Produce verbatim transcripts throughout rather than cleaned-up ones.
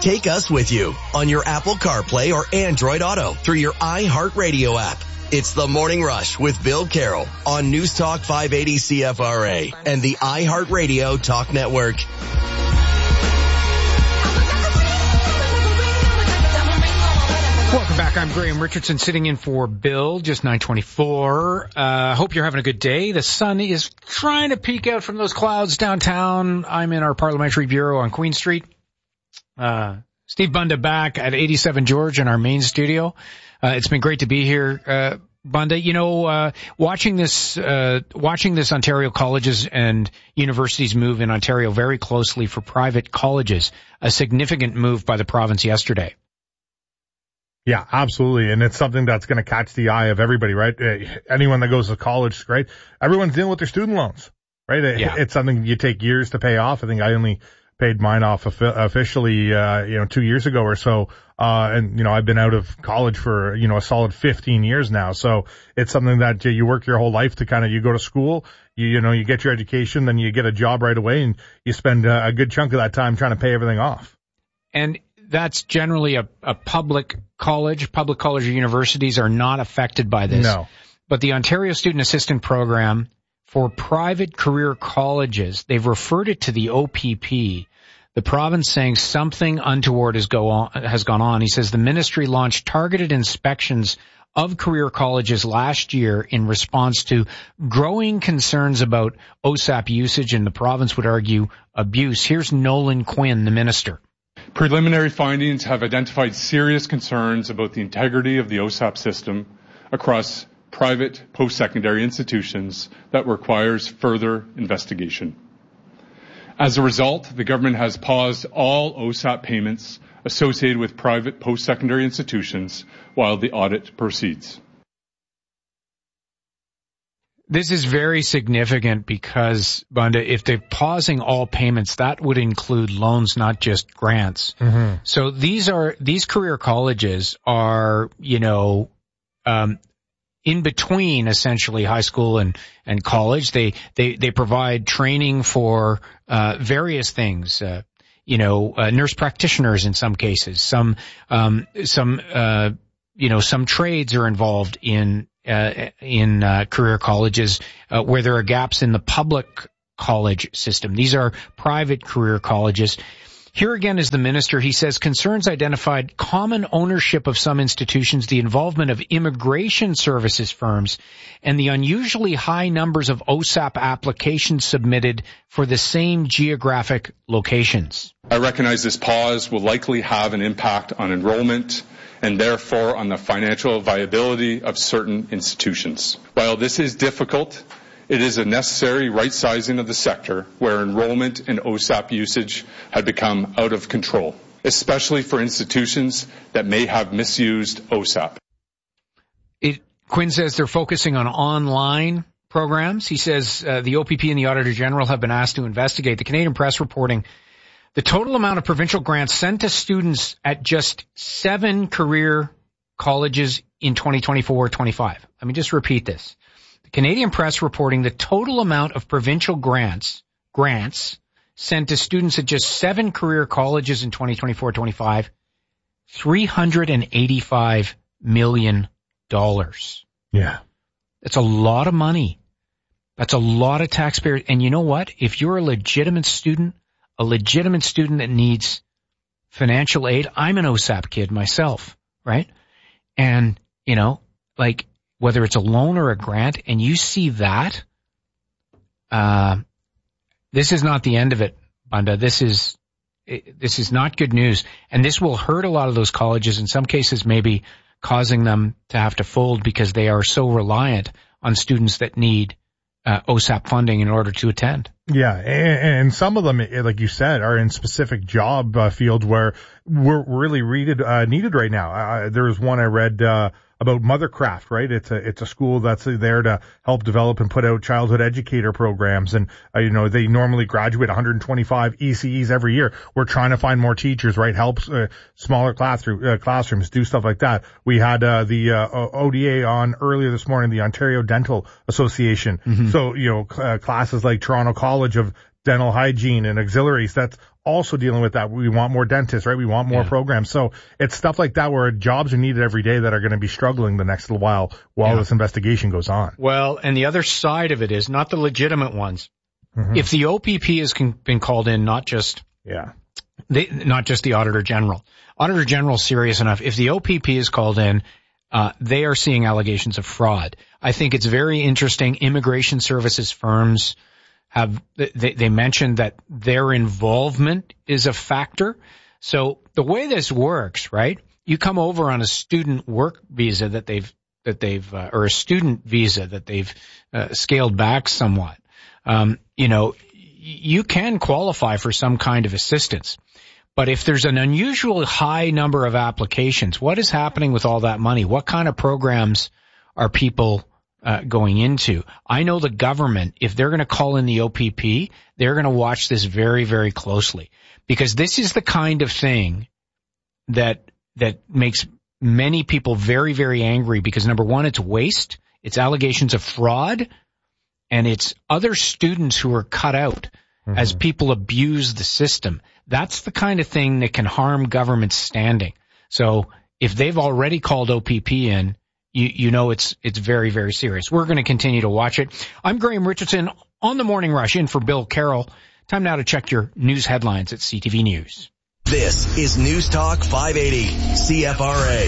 Take us with you on your Apple CarPlay or Android Auto through your iHeartRadio app. It's The Morning Rush with Bill Carroll on News Talk five eighty C F R A and the iHeartRadio Talk Network. Welcome back. I'm Graham Richardson sitting in for Bill, just nine twenty-four. Uh, hope you're having a good day. The sun is trying to peek out from those clouds downtown. I'm in our parliamentary bureau on Queen Street. Uh, Steve Bunda back at eighty-seven George in our main studio. Uh, it's been great to be here. Uh, Bunda, you know, uh, watching this, uh, watching this Ontario colleges and universities move in Ontario very closely for private colleges, a significant move by the province yesterday. Yeah, absolutely. And it's something that's going to catch the eye of everybody, right? Anyone that goes to college is great. Everyone's dealing with their student loans, right? Yeah. It's something you take years to pay off. I think I only paid mine off officially, uh, you know, two years ago or so. Uh, and, you know, I've been out of college for, you know, a solid fifteen years now. So it's something that you work your whole life to kind of, you go to school, you, you know, you get your education, then you get a job right away and you spend a good chunk of that time trying to pay everything off. And that's generally a, a public college. Public college or universities are not affected by this. No. But the Ontario Student Assistant Program for private career colleges, they've referred it to the O P P. The province saying something untoward has, go on, has gone on. He says the ministry launched targeted inspections of career colleges last year in response to growing concerns about O S A P usage, and the province would argue abuse. Here's Nolan Quinn, the minister. Preliminary findings have identified serious concerns about the integrity of the O S A P system across private post-secondary institutions that requires further investigation. As a result, the government has paused all O S A P payments associated with private post-secondary institutions while the audit proceeds. This is very significant because, Bunda, if they're pausing all payments, that would include loans, not just grants. Mm-hmm. So these are, these career colleges are, you know, um, in between essentially high school and, and college. They, they, they provide training for, uh, various things, uh, you know, uh, nurse practitioners in some cases, some, um, some, uh, you know, some trades are involved in, uh, in, uh, career colleges, uh, where there are gaps in the public college system. These are private career colleges. Here again is the minister. He says concerns identified common ownership of some institutions, the involvement of immigration services firms, and the unusually high numbers of O S A P applications submitted for the same geographic locations. I recognize this pause will likely have an impact on enrollment and therefore on the financial viability of certain institutions. While this is difficult, it is a necessary right-sizing of the sector where enrollment and O S A P usage had become out of control, especially for institutions that may have misused O S A P. It, Quinn says they're focusing on online programs. He says uh, the O P P and the Auditor General have been asked to investigate. The Canadian Press reporting the total amount of provincial grants sent to students at just seven career colleges in twenty twenty-four twenty-five. Let me just repeat this. The Canadian Press reporting the total amount of provincial grants, grants sent to students at just seven career colleges in twenty twenty-four twenty-five, three hundred eighty-five million dollars. Yeah. That's a lot of money. That's a lot of taxpayers. And you know what? If you're a legitimate student, a legitimate student that needs financial aid, I'm an O S A P kid myself, right? And, you know, like, whether it's a loan or a grant, and you see that, uh, this is not the end of it, Bunda. This is, this is not good news. And this will hurt a lot of those colleges, in some cases maybe causing them to have to fold because they are so reliant on students that need uh, O S A P funding in order to attend. Yeah, and, and some of them, like you said, are in specific job uh, fields where we're really needed, uh, needed right now. Uh, there was one I read, uh, about Mothercraft, right? It's a, it's a school that's there to help develop and put out childhood educator programs. And, uh, you know, they normally graduate one hundred twenty-five E C Es every year. We're trying to find more teachers, right? Help, uh, smaller classroom, uh, classrooms do stuff like that. We had, uh, the, uh, O D A on earlier this morning, the Ontario Dental Association. Mm-hmm. So, you know, uh, classes like Toronto College of Dental Hygiene and Auxiliaries, that's also dealing with that. We want more dentists, right? We want more Yeah. programs. So it's stuff like that where jobs are needed every day that are going to be struggling the next little while while Yeah. this investigation goes on. Well, and the other side of it is not the legitimate ones. Mm-hmm. If the O P P has con- been called in, not just Yeah. they, not just the Auditor General. Auditor General is serious enough. If the O P P is called in, uh, they are seeing allegations of fraud. I think it's very interesting. Immigration services firms have, they, they mentioned that their involvement is a factor. So the way this works, right? You come over on a student work visa that they've, that they've, uh, or a student visa that they've uh, scaled back somewhat. Um, you know, you can qualify for some kind of assistance. But if there's an unusually high number of applications, what is happening with all that money? What kind of programs are people uh, going into? I know the government, if they're going to call in the O P P, they're going to watch this very, very closely, because this is the kind of thing that that makes many people very, very angry, because number one, it's waste, it's allegations of fraud, and it's other students who are cut out mm-hmm. as people abuse the system. That's the kind of thing that can harm government's standing. So if they've already called O P P in, you, you know it's it's very, very serious. We're going to continue to watch it. I'm Graham Richardson on the Morning Rush, in for Bill Carroll. Time now to check your news headlines at C T V News. This is News Talk five eighty C F R A.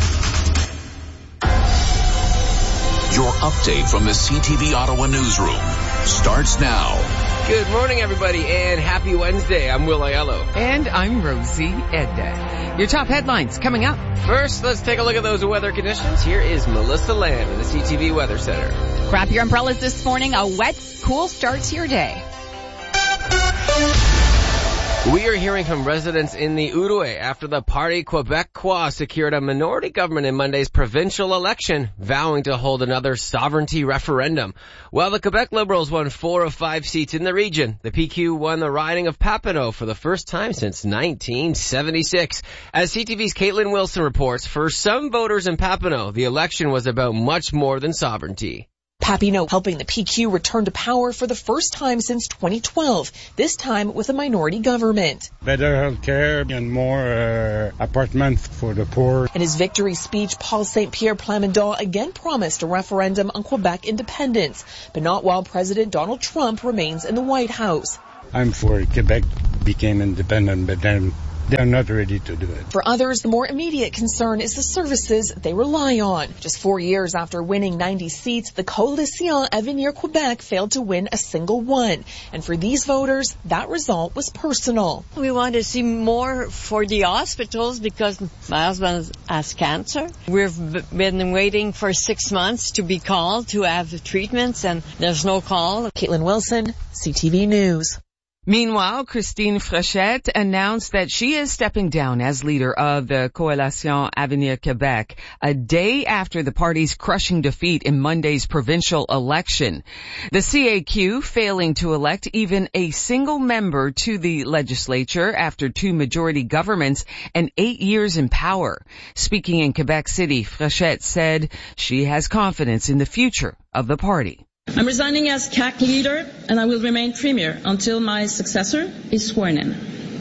Your update from the C T V Ottawa newsroom starts now. Good morning, everybody, and happy Wednesday. I'm Will Aiello. And I'm Rosie Edda. Your top headlines coming up. First, let's take a look at those weather conditions. Here is Melissa Lamb in the C T V Weather Center. Grab your umbrellas this morning. A wet, cool start to your day. We are hearing from residents in the Outaouais after the Parti Québécois secured a minority government in Monday's provincial election, vowing to hold another sovereignty referendum. While the Quebec Liberals won four of five seats in the region, the P Q won the riding of Papineau for the first time since nineteen seventy-six. As C T V's Caitlin Wilson reports, for some voters in Papineau, the election was about much more than sovereignty. Papineau helping the P Q return to power for the first time since twenty twelve, this time with a minority government. Better health care and more uh, apartments for the poor. In his victory speech, Paul Saint Pierre Plamondon again promised a referendum on Quebec independence, but not while President Donald Trump remains in the White House. I'm for Quebec became independent, but then they're not ready to do it. For others, the more immediate concern is the services they rely on. Just four years after winning ninety seats, the Coalition Avenir Quebec failed to win a single one. And for these voters, that result was personal. We want to see more for the hospitals because my husband has cancer. We've been waiting for six months to be called to have treatments, and there's no call. Caitlin Wilson, C T V News. Meanwhile, Christine Frechette announced that she is stepping down as leader of the Coalition Avenir Quebec a day after the party's crushing defeat in Monday's provincial election. The C A Q failing to elect even a single member to the legislature after two majority governments and eight years in power. Speaking in Quebec City, Frechette said she has confidence in the future of the party. I'm resigning as C A Q leader, and I will remain premier until my successor is sworn in.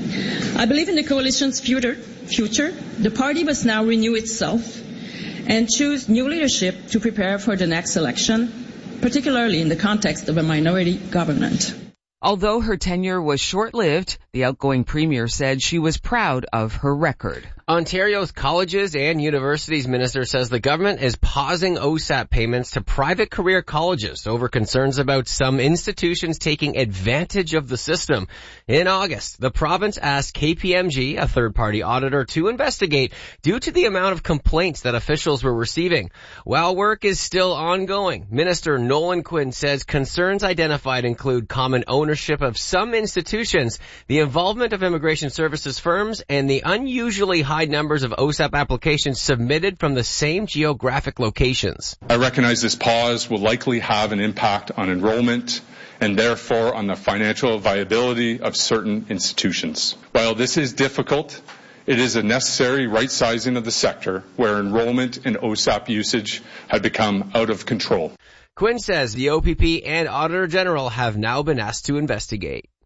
I believe in the coalition's future. future. The party must now renew itself and choose new leadership to prepare for the next election, particularly in the context of a minority government. Although her tenure was short-lived, the outgoing premier said she was proud of her record. Ontario's Colleges and Universities Minister says the government is pausing O S A P payments to private career colleges over concerns about some institutions taking advantage of the system. In August, the province asked K P M G, a third-party auditor, to investigate due to the amount of complaints that officials were receiving. While work is still ongoing, Minister Nolan Quinn says concerns identified include common ownership of some institutions, the involvement of immigration services firms, and the unusually high numbers of O S A P applications submitted from the same geographic locations. I recognize this pause will likely have an impact on enrollment and therefore on the financial viability of certain institutions. While this is difficult, it is a necessary right-sizing of the sector where enrollment and O S A P usage had become out of control. Quinn says the O P P and Auditor General have now been asked to investigate.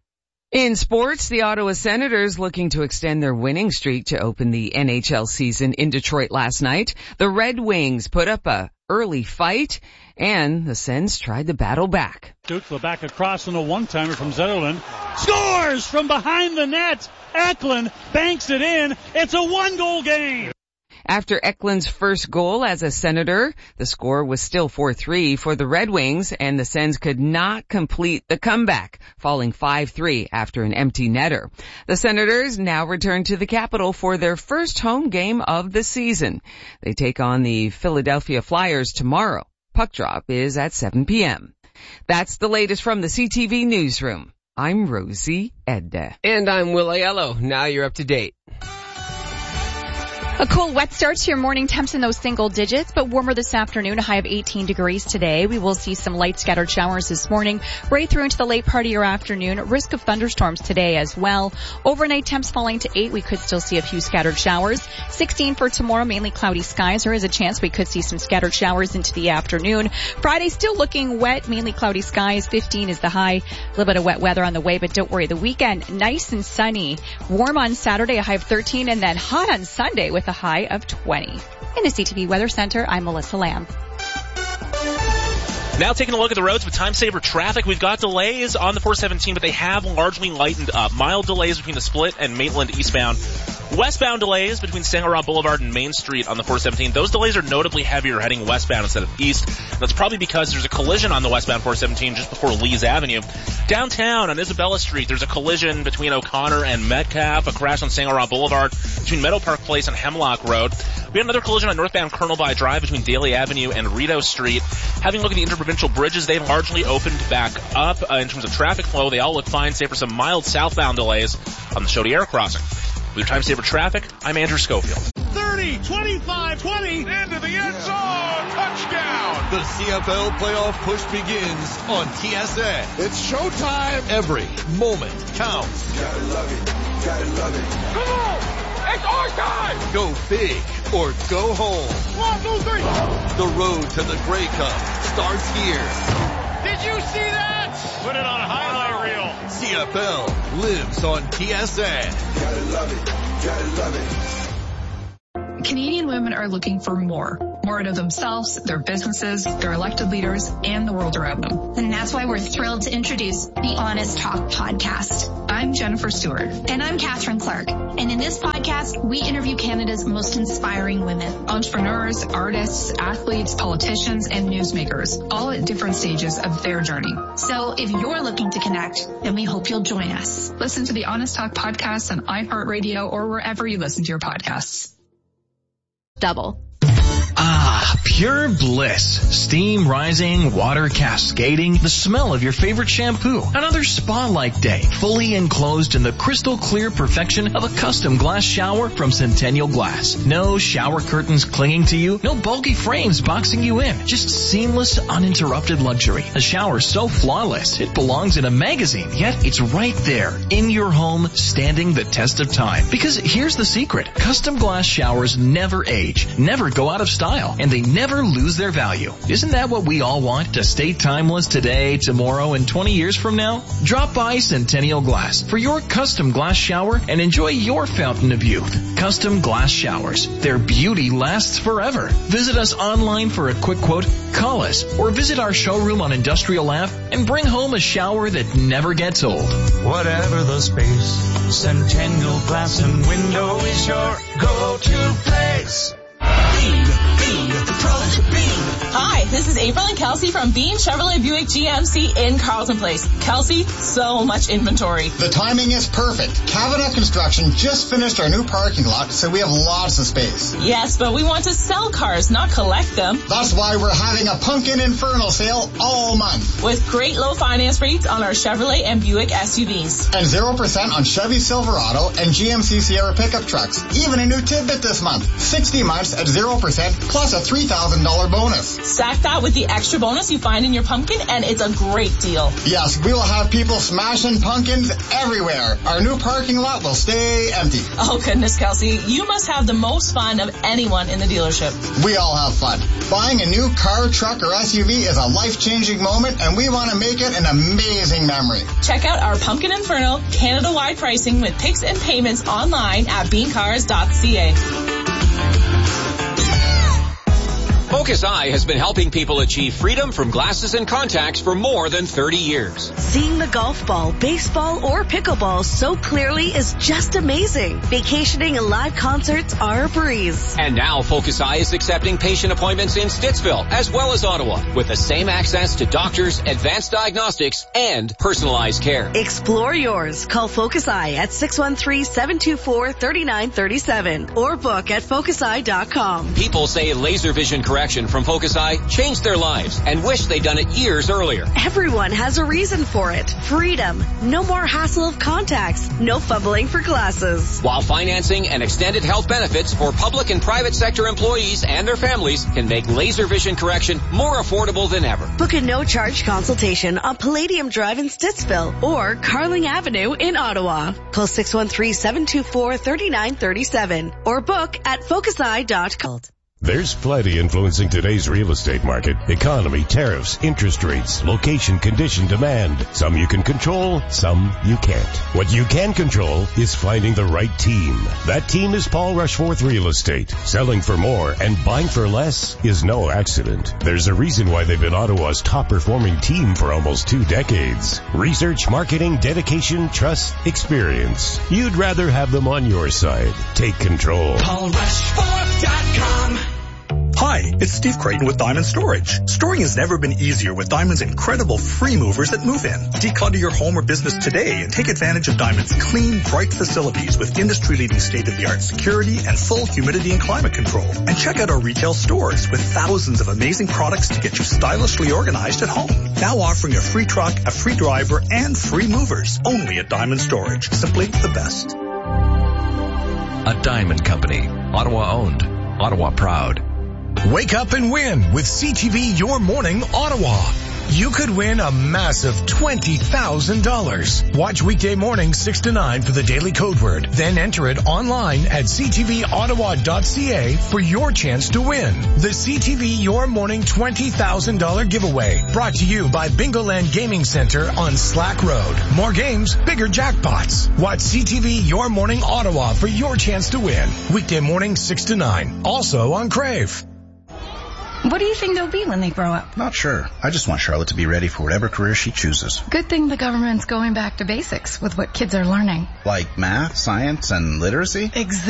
In sports, the Ottawa Senators looking to extend their winning streak to open the N H L season in Detroit last night. The Red Wings put up a early fight, and the Sens tried to battle back. Dukla back across on a one-timer from Zetterlund. Scores from behind the net. Eklund banks it in. It's a one-goal game. After Eklund's first goal as a Senator, the score was still four three for the Red Wings, and the Sens could not complete the comeback, falling five three after an empty netter. The Senators now return to the capital for their first home game of the season. They take on the Philadelphia Flyers tomorrow. Puck drop is at seven p.m. That's the latest from the C T V Newsroom. I'm Rosie Edda. And I'm Will Aiello. Now you're up to date. A cool, wet start to your morning. Temps in those single digits, but warmer this afternoon, a high of eighteen degrees today. We will see some light scattered showers this morning, right through into the late part of your afternoon. Risk of thunderstorms today as well. Overnight temps falling to eight. We could still see a few scattered showers. sixteen for tomorrow, mainly cloudy skies. There is a chance we could see some scattered showers into the afternoon. Friday still looking wet, mainly cloudy skies. fifteen is the high. A little bit of wet weather on the way, but don't worry. The weekend, nice and sunny. Warm on Saturday, a high of thirteen, and then hot on Sunday with a high of twenty. In the C T V Weather Center, I'm Melissa Lamb. Now taking a look at the roads with time-saver traffic. We've got delays on the four seventeen, but they have largely lightened up. Mild delays between the Split and Maitland eastbound. Westbound delays between Saint-Laurent Boulevard and Main Street on the four seventeen. Those delays are notably heavier heading westbound instead of east. That's probably because there's a collision on the westbound four seventeen just before Lees Avenue. Downtown on Isabella Street, there's a collision between O'Connor and Metcalf, a crash on Saint-Laurent Boulevard between Meadow Park Place and Hemlock Road. We had another collision on northbound Colonel By Drive between Daly Avenue and Rideau Street. Having a look at the interprovincial bridges, they've largely opened back up uh, in terms of traffic flow. They all look fine, save for some mild southbound delays on the Chaudière crossing. With your time-saver traffic, I'm Andrew Schofield. thirty, twenty-five, twenty, into the end zone, touchdown! The C F L playoff push begins on T S N. It's showtime! Every moment counts. Gotta love it, gotta love it. Come on! It's our time! Go big or go home. One, two, three! The road to the Grey Cup starts here. Did you see that? Put it on a highlight reel. C F L lives on T S N. Gotta love it, gotta love it. Canadian women are looking for more. More out of themselves, their businesses, their elected leaders, and the world around them. And that's why we're thrilled to introduce the Honest Talk podcast. I'm Jennifer Stewart. And I'm Catherine Clark. And in this podcast, we interview Canada's most inspiring women. Entrepreneurs, artists, athletes, politicians, and newsmakers, all at different stages of their journey. So if you're looking to connect, then we hope you'll join us. Listen to the Honest Talk podcast on iHeartRadio or wherever you listen to your podcasts. Double. Ah, pure bliss. Steam rising, water cascading, the smell of your favorite shampoo. Another spa-like day, fully enclosed in the crystal clear perfection of a custom glass shower from Centennial Glass. No shower curtains clinging to you, no bulky frames boxing you in. Just seamless, uninterrupted luxury. A shower so flawless, it belongs in a magazine, yet it's right there, in your home, standing the test of time. Because here's the secret. Custom glass showers never age, never go out of style, and they never lose their value. Isn't that what we all want? To stay timeless today, tomorrow, and twenty years from now? Drop by Centennial Glass for your custom glass shower and enjoy your fountain of youth. Custom glass showers. Their beauty lasts forever. Visit us online for a quick quote, call us, or visit our showroom on Industrial Ave and bring home a shower that never gets old. Whatever the space, Centennial Glass and Window is your go-to place. Beam, Beam, the pros of Beam. Hi, this is April and Kelsey from Beam Chevrolet Buick G M C in Carleton Place. Kelsey, so much inventory. The timing is perfect. Cabinet Construction just finished our new parking lot, so we have lots of space. Yes, but we want to sell cars, not collect them. That's why we're having a Pumpkin Inferno sale all month. With great low finance rates on our Chevrolet and Buick S U Vs. And zero percent on Chevy Silverado and G M C Sierra pickup trucks. Even a new tidbit this month. sixty months at zero percent plus a three thousand dollars bonus. Stack that with the extra bonus you find in your pumpkin, and it's a great deal. Yes, we will have people smashing pumpkins everywhere. Our new parking lot will stay empty. Oh, goodness, Kelsey. You must have the most fun of anyone in the dealership. We all have fun. Buying a new car, truck, or S U V is a life-changing moment, and we want to make it an amazing memory. Check out our Pumpkin Inferno Canada-wide pricing with picks and payments online at bean cars dot c a. Focus Eye has been helping people achieve freedom from glasses and contacts for more than thirty years. Seeing the golf ball, baseball, or pickleball so clearly is just amazing. Vacationing and live concerts are a breeze. And now Focus Eye is accepting patient appointments in Stittsville as well as Ottawa with the same access to doctors, advanced diagnostics, and personalized care. Explore yours. Call Focus Eye at six one three, seven two four, three nine three seven or book at focus eye dot com. People say laser vision correction from Focus Eye changed their lives and wish they'd done it years earlier. Everyone has a reason for it. Freedom. No more hassle of contacts. No fumbling for glasses. While financing and extended health benefits for public and private sector employees and their families can make laser vision correction more affordable than ever. Book a no-charge consultation on Palladium Drive in Stittsville or Carling Avenue in Ottawa. Call six one three, seven two four, three nine three seven or book at focus eye dot com. There's plenty influencing today's real estate market. Economy, tariffs, interest rates, location, condition, demand. Some you can control, some you can't. What you can control is finding the right team. That team is Paul Rushforth Real Estate. Selling for more and buying for less is no accident. There's a reason why they've been Ottawa's top performing team for almost two decades. Research, marketing, dedication, trust, experience. You'd rather have them on your side. Take control. Paul Rushforth dot com. Hi, it's Steve Creighton with Diamond Storage. Storing has never been easier with Diamond's incredible free movers that move in. Declutter your home or business today and take advantage of Diamond's clean, bright facilities with industry-leading state-of-the-art security and full humidity and climate control. And check out our retail stores with thousands of amazing products to get you stylishly organized at home. Now offering a free truck, a free driver, and free movers. Only at Diamond Storage. Simply the best. A Diamond Company. Ottawa owned. Ottawa proud. Wake up and win with C T V Your Morning Ottawa. You could win a massive twenty thousand dollars. Watch weekday mornings six to nine for the daily code word. Then enter it online at c t v ottawa dot c a for your chance to win. The C T V Your Morning twenty thousand dollars giveaway. Brought to you by Bingoland Gaming Center on Slack Road. More games, bigger jackpots. Watch C T V Your Morning Ottawa for your chance to win. Weekday mornings six to nine. Also on Crave. What do you think they'll be when they grow up? Not sure. I just want Charlotte to be ready for whatever career she chooses. Good thing the government's going back to basics with what kids are learning. Like math, science, and literacy? Exactly.